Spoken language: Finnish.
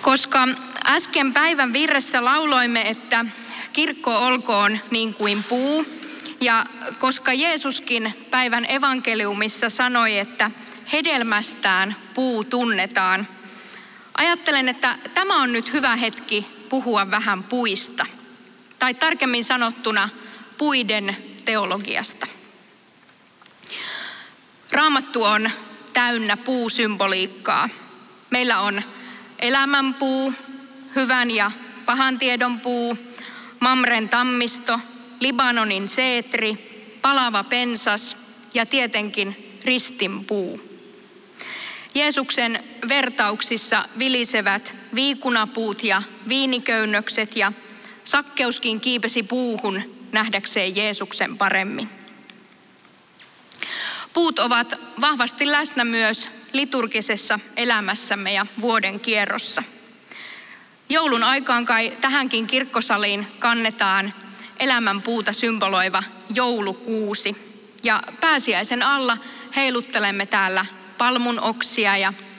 Koska äsken päivän virressä lauloimme, että kirkko olkoon niin kuin puu, ja koska Jeesuskin päivän evankeliumissa sanoi, että hedelmästään puu tunnetaan, ajattelen, että tämä on nyt hyvä hetki puhua vähän puista, tai tarkemmin sanottuna puiden teologiasta. Raamattu on täynnä puusymboliikkaa. Meillä on elämänpuu, hyvän ja pahan tiedon puu, Mamren tammisto, Libanonin seetri, palava pensas ja tietenkin ristinpuu. Jeesuksen vertauksissa vilisevät viikunapuut ja viiniköynnökset, ja Sakkeuskin kiipesi puuhun nähdäkseen Jeesuksen paremmin. Puut ovat vahvasti läsnä myös liturgisessa elämässämme ja vuoden kierrossa. Joulun aikaan kai tähänkin kirkkosaliin kannetaan elämänpuuta symboloiva joulukuusi. Ja pääsiäisen alla heiluttelemme täällä palmun oksia ja